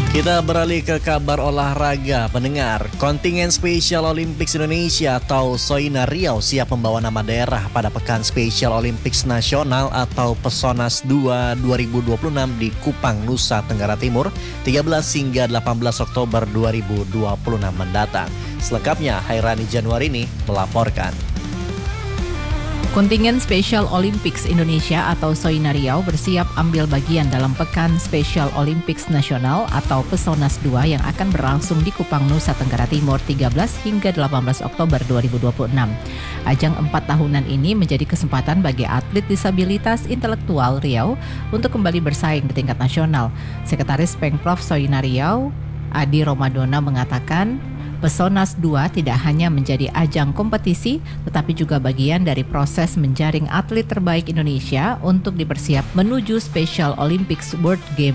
Kita beralih ke kabar olahraga. Pendengar, kontingen Special Olympics Indonesia atau Soina Riau siap membawa nama daerah pada Pekan Special Olympics Nasional atau Pesonas 2 2026 di Kupang, Nusa Tenggara Timur 13 hingga 18 Oktober 2026 mendatang. Selengkapnya Hairani Januarini melaporkan. Kontingen Special Olympics Indonesia atau Soina Riau bersiap ambil bagian dalam Pekan Special Olympics Nasional atau Pesonas 2 yang akan berlangsung di Kupang, Nusa Tenggara Timur 13 hingga 18 Oktober 2026. Ajang 4 tahunan ini menjadi kesempatan bagi atlet disabilitas intelektual Riau untuk kembali bersaing di tingkat nasional. Sekretaris Pengprov Soina Riau, Adi Romadona mengatakan, Pesonas 2 tidak hanya menjadi ajang kompetisi, tetapi juga bagian dari proses menjaring atlet terbaik Indonesia untuk dipersiap menuju Special Olympics World Game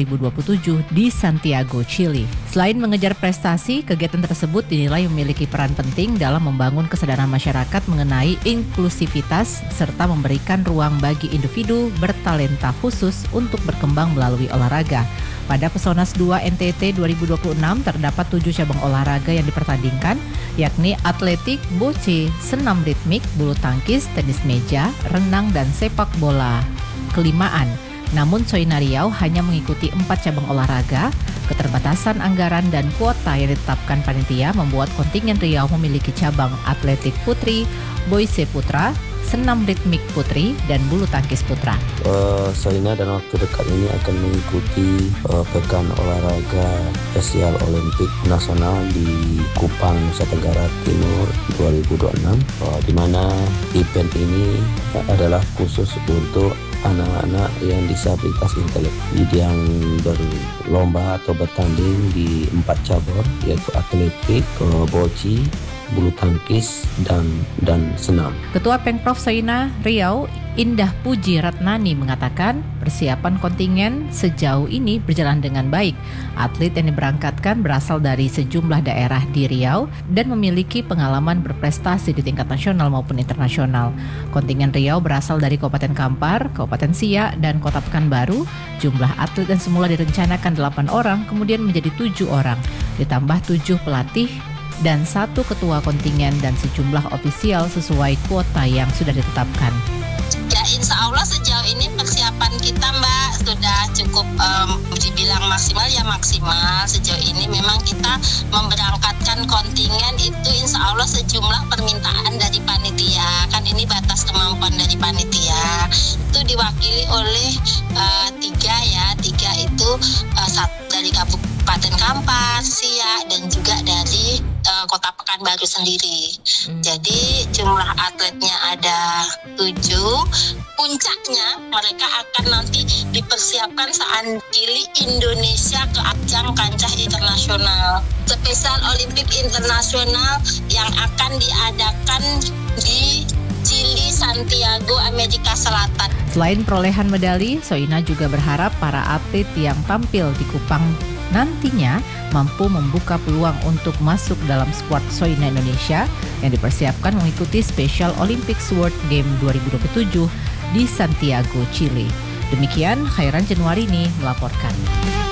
2027 di Santiago, Chili. Selain mengejar prestasi, kegiatan tersebut dinilai memiliki peran penting dalam membangun kesadaran masyarakat mengenai inklusivitas serta memberikan ruang bagi individu bertalenta khusus untuk berkembang melalui olahraga. Pada Pesonas 2 NTT 2026 terdapat 7 cabang olahraga yang dipertandingkan, yakni atletik, boce, senam ritmik, bulu tangkis, tenis meja, renang, dan sepak bola kelimaan. Namun Soina Riau hanya mengikuti 4 cabang olahraga. Keterbatasan anggaran dan kuota yang ditetapkan panitia membuat kontingen Riau memiliki cabang atletik putri, boce putra, senam ritmik putri, dan bulu tangkis putra. Soina dalam waktu dekat ini akan mengikuti Pekan Olahraga Spesial Olimpik Nasional di Kupang, Nusa Tenggara Timur 2026, di mana event ini adalah khusus untuk anak-anak yang disabilitas intelek yang berlomba atau bertanding di 4 cabur, yaitu atletik, boci, bulu tangkis, dan senam. Ketua Pengprov Soina Riau, Indah Puji Ratnani mengatakan persiapan kontingen sejauh ini berjalan dengan baik. Atlet yang diberangkatkan berasal dari sejumlah daerah di Riau dan memiliki pengalaman berprestasi di tingkat nasional maupun internasional. Kontingen Riau berasal dari Kabupaten Kampar, Kabupaten Siak, dan Kota Pekanbaru. Jumlah atlet yang semula direncanakan 8 orang kemudian menjadi 7 orang, ditambah 7 pelatih dan 1 ketua kontingen dan sejumlah ofisial sesuai kuota yang sudah ditetapkan. Ya, insya Allah sejauh ini persiapan kita Mbak sudah cukup dibilang maksimal ya maksimal. Sejauh ini memang kita memberangkatkan kontingen itu insya Allah sejumlah permintaan dari panitia. Kan ini batas kemampuan dari panitia. Itu diwakili oleh 3 itu satu dari Kabupaten Kampar, Siak, dan juga dari Kota Pekanbaru sendiri. Jadi jumlah atletnya ada 7. Puncaknya mereka akan nanti dipersiapkan saat kili Indonesia ke ajang kancah internasional. Special Olympic Internasional yang akan diadakan di Chili, Santiago, Amerika Selatan. Selain perolehan medali, Soina juga berharap para atlet yang tampil di Kupang nantinya mampu membuka peluang untuk masuk dalam skuad Soina Indonesia yang dipersiapkan mengikuti Special Olympics World Game 2027 di Santiago, Chili. Demikian, Khairan Januarini melaporkan.